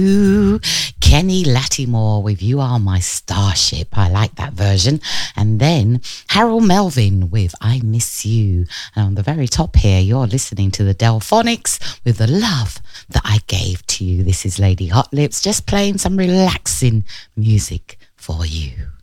Ooh, Kenny Lattimore with You Are My Starship. I like that version. And then Harold Melvin with I Miss You. And on the very top here, you're listening to the Delphonics with The Love That I Gave to You. This is Lady Hot Lips, just playing some relaxing music for you.